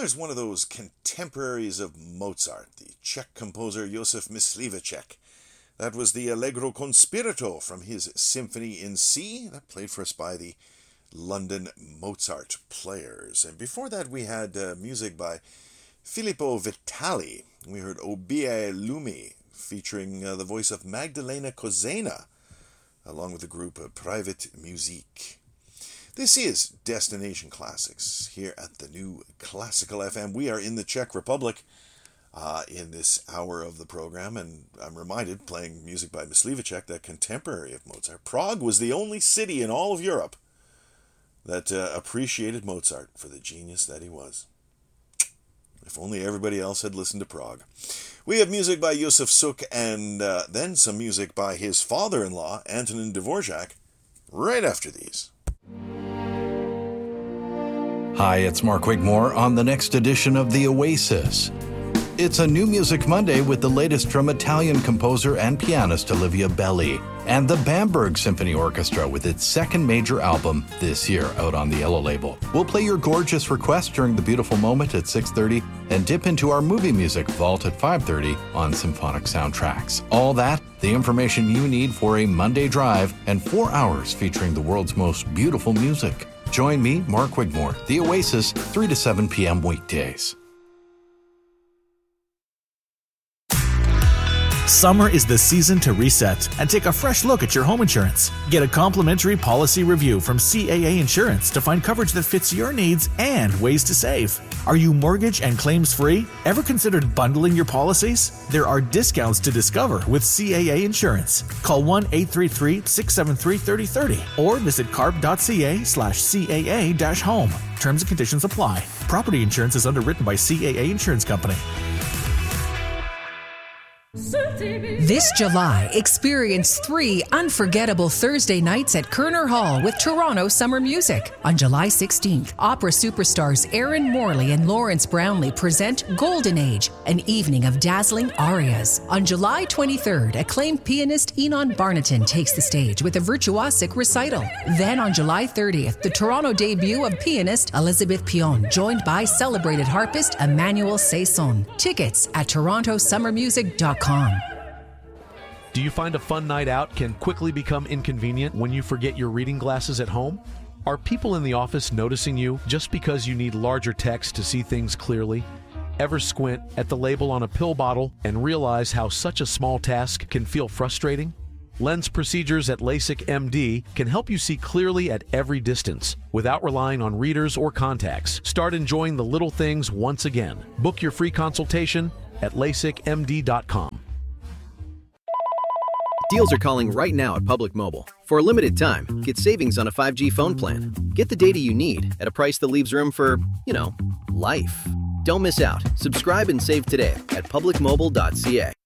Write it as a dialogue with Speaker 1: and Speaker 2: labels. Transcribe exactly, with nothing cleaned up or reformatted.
Speaker 1: there's one of those contemporaries of Mozart, the Czech composer Josef Myslivacek. That was the Allegro Conspirato from his Symphony in C, that played for us by the London Mozart Players. And before that we had uh, music by Filippo Vitali. We heard Obie Lumi, featuring uh, the voice of Magdalena Kozena, along with the group uh, Private Musique. This is Destination Classics here at the new Classical F M. We are in the Czech Republic uh, in this hour of the program, and I'm reminded, playing music by Myslivacek, that contemporary of Mozart, Prague was the only city in all of Europe that uh, appreciated Mozart for the genius that he was. If only everybody else had listened to Prague. We have music by Yusuf Suk, and uh, then some music by his father-in-law, Antonin Dvorak, right after these.
Speaker 2: Hi, it's Mark Wigmore on the next edition of The Oasis. It's a New Music Monday with the latest from Italian composer and pianist Olivia Belli and the Bamberg Symphony Orchestra with its second major album this year out on the Yellow Label. We'll play your gorgeous request during The Beautiful Moment at six thirty and dip into our movie music vault at five thirty on Symphonic Soundtracks. All that, the information you need for a Monday drive, and four hours featuring the world's most beautiful music. Join me, Mark Wigmore, The Oasis, three to seven p.m. weekdays.
Speaker 3: Summer is the season to reset and take a fresh look at your home insurance. Get a complimentary policy review from C A A Insurance to find coverage that fits your needs and ways to save. Are you mortgage and claims free? Ever considered bundling your policies? There are discounts to discover with C A A Insurance. Call one eight three three, six seven three, three zero three zero or visit carp.ca slash CAA dash home. Terms and conditions apply. Property insurance is underwritten by C A A Insurance Company.
Speaker 4: This July, experience three unforgettable Thursday nights at Kerner Hall with Toronto Summer Music. On July sixteenth, opera superstars Aaron Morley and Lawrence Brownlee present Golden Age, an evening of dazzling arias. On July twenty-third, acclaimed pianist Enon Barnaton takes the stage with a virtuosic recital. Then on July thirtieth, the Toronto debut of pianist Elizabeth Pion, joined by celebrated harpist Emmanuel Saison. Tickets at toronto summer music dot com.
Speaker 5: Do you find a fun night out can quickly become inconvenient when you forget your reading glasses at home? Are people in the office noticing you just because you need larger text to see things clearly? Ever squint at the label on a pill bottle and realize how such a small task can feel frustrating? Lens procedures at LASIK M D can help you see clearly at every distance without relying on readers or contacts. Start enjoying the little things once again. Book your free consultation at lasik m d dot com.
Speaker 6: Deals are calling right now at Public Mobile. For a limited time, get savings on a five G phone plan. Get the data you need at a price that leaves room for, you know, life. Don't miss out. Subscribe and save today at public mobile dot c a.